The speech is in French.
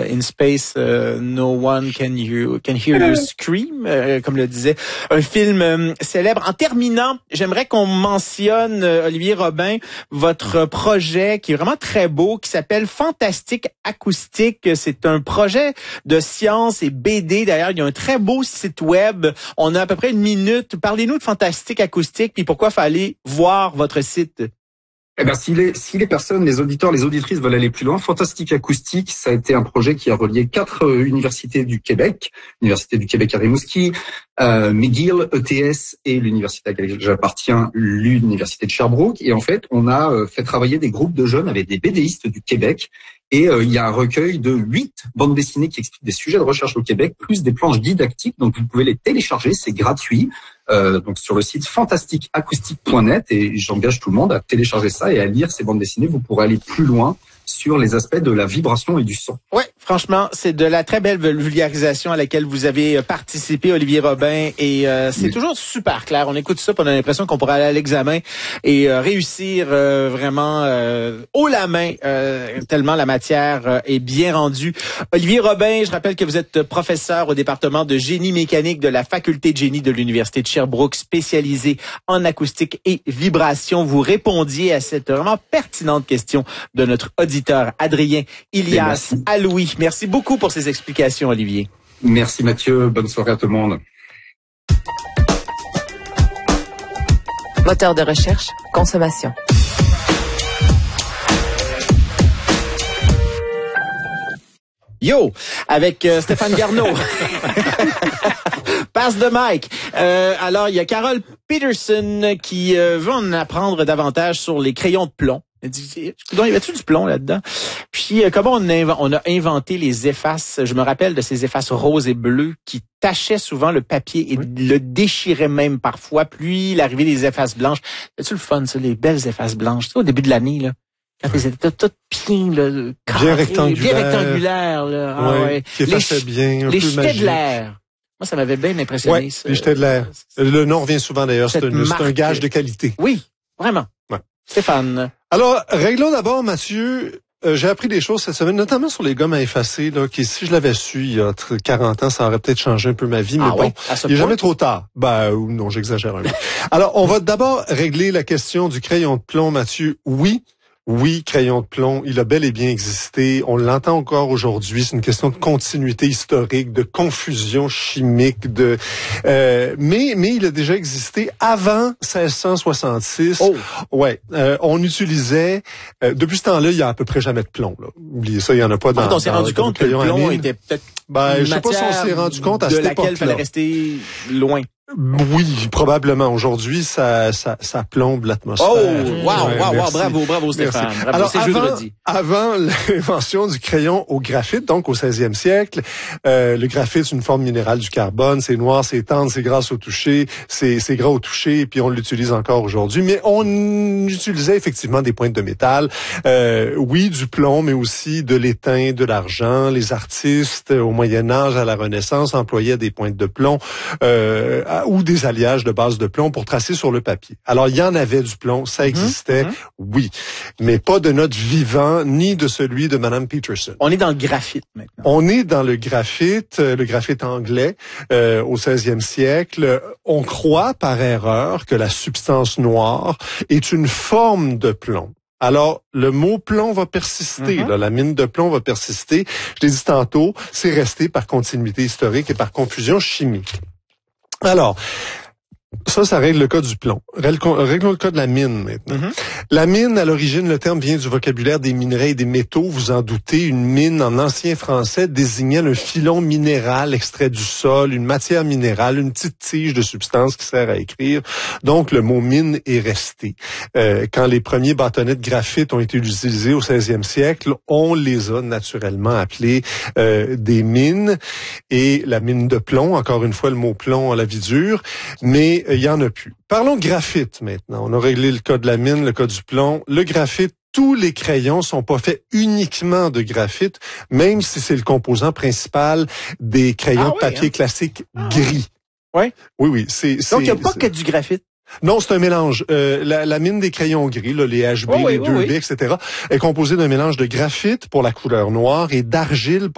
In Space, No One Can Hear You Scream, comme le disait un film célèbre. En terminant, j'aimerais qu'on mentionne, Olivier Robin, votre projet qui est vraiment très beau, qui s'appelle Fantastique Acoustique. C'est un projet de science et BD. D'ailleurs, il y a un très beau site web. On a à peu près 1 minute. Parlez-nous de Fantastique Acoustique, puis pourquoi fallait voir votre site. Eh ben, si les personnes, les auditeurs, les auditrices veulent aller plus loin, Fantastique Acoustique, ça a été un projet qui a relié 4 universités du Québec, l'Université du Québec à Rimouski, McGill, ETS et l'université à laquelle j'appartiens, l'Université de Sherbrooke. Et en fait, on a fait travailler des groupes de jeunes avec des BDistes du Québec. Et il y a un recueil de 8 bandes dessinées qui expliquent des sujets de recherche au Québec, plus des planches didactiques. Donc, vous pouvez les télécharger, c'est gratuit. Donc, sur le site fantastiqueacoustique.net. Et j'engage tout le monde à télécharger ça et à lire ces bandes dessinées. Vous pourrez aller plus loin sur les aspects de la vibration et du son. Ouais, franchement, c'est de la très belle vulgarisation à laquelle vous avez participé, Olivier Robin, et c'est toujours super clair. On écoute ça, puis on a l'impression qu'on pourrait aller à l'examen et réussir vraiment haut la main, tellement la matière est bien rendue. Olivier Robin, je rappelle que vous êtes professeur au département de génie mécanique de la faculté de génie de l'Université de Sherbrooke, spécialisé en acoustique et vibration. Vous répondiez à cette vraiment pertinente question de notre auditeur Adrien Ilias à Louis. Merci beaucoup pour ces explications, Olivier. Merci Mathieu, bonne soirée à tout le monde. Moteur de recherche, consommation. Yo, avec Stéphane Garneau. Passe de Mike. Alors, il y a Carole Peterson qui veut en apprendre davantage sur les crayons de plomb. Elle dit, y avait-tu du plomb là-dedans? Puis, comment on a inventé les effaces? Je me rappelle de ces effaces roses et bleues qui tachaient souvent le papier et le déchiraient même parfois. Puis, l'arrivée des effaces blanches. C'est-tu le fun, ça, les belles effaces blanches? Tu sais, au début de l'année, là. Quand ils étaient toutes bien, là, carrés, bien rectangulaires, là. Ah, ouais. Qui effaçaient bien, un les peu jetés magique. de l'air. Moi, ça m'avait bien impressionné. Ouais, ça. les jetés de l'air. Le nom revient souvent d'ailleurs, c'est un gage de qualité. Oui, vraiment. Ouais. Stéphane. Alors, réglons d'abord, Mathieu. J'ai appris des choses cette semaine, notamment sur les gommes à effacer, là, qui, si je l'avais su il y a 40 ans, ça aurait peut-être changé un peu ma vie, mais bon, il n'est jamais trop tard. Non, j'exagère un peu. Alors, on va d'abord régler la question du crayon de plomb, Mathieu. Oui, crayon de plomb, il a bel et bien existé. On l'entend encore aujourd'hui. C'est une question de continuité historique, de confusion chimique, mais il a déjà existé avant 1666. Oh. Ouais, on utilisait depuis ce temps-là, il y a à peu près jamais de plomb. Là. Oubliez ça, il y en a pas dans. On s'est rendu compte que le plomb était peut-être je sais pas si on s'est rendu compte à cette époque-là. De laquelle il fallait rester loin. Oui, probablement. Aujourd'hui, ça plombe l'atmosphère. Oh, wow, bravo Stéphane. Bravo, alors, avant l'invention du crayon au graphite, donc au 16e siècle, le graphite, c'est une forme minérale du carbone. C'est noir, c'est tendre, c'est gras au toucher, c'est gras au toucher, et puis on l'utilise encore aujourd'hui. Mais on utilisait effectivement des pointes de métal. Oui, du plomb, mais aussi de l'étain, de l'argent. Les artistes, au Moyen-Âge, à la Renaissance, employaient des pointes de plomb, ou des alliages de base de plomb pour tracer sur le papier. Alors, il y en avait du plomb, ça existait, oui, mais pas de notre vivant, ni de celui de Madame Peterson. On est dans le graphite maintenant. On est dans le graphite anglais, au 16e siècle. On croit par erreur que la substance noire est une forme de plomb. Alors, le mot plomb va persister, là, la mine de plomb va persister. Je l'ai dit tantôt, c'est resté par continuité historique et par confusion chimique. Alors, ça règle le cas du plomb. Réglons le cas de la mine maintenant. La mine, à l'origine, le terme vient du vocabulaire des minerais et des métaux. Vous en doutez, une mine en ancien français désignait un filon minéral extrait du sol, une matière minérale, une petite tige de substance qui sert à écrire. Donc, le mot mine est resté. Quand les premiers bâtonnets de graphite ont été utilisés au 16e siècle, on les a naturellement appelés des mines. Et la mine de plomb, encore une fois, le mot plomb a la vie dure, mais il y en a plus. Parlons graphite maintenant. On a réglé le cas de la mine, le cas du plomb. Le graphite, tous les crayons sont pas faits uniquement de graphite, même si c'est le composant principal des crayons de papier classiques gris. Ouais. Oui. Donc, il n'y a pas que du graphite. Non, c'est un mélange. La mine des crayons gris, là, les HB, les 2B, etc., est composée d'un mélange de graphite pour la couleur noire et d'argile